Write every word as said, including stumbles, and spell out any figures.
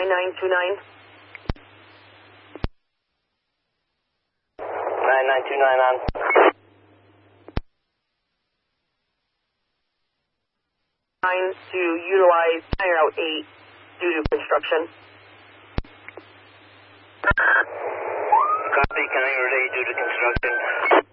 nine two nine. nine nine two nine on. Nine to utilize nine route eight due to construction. Copy, Canning Route eight due to construction.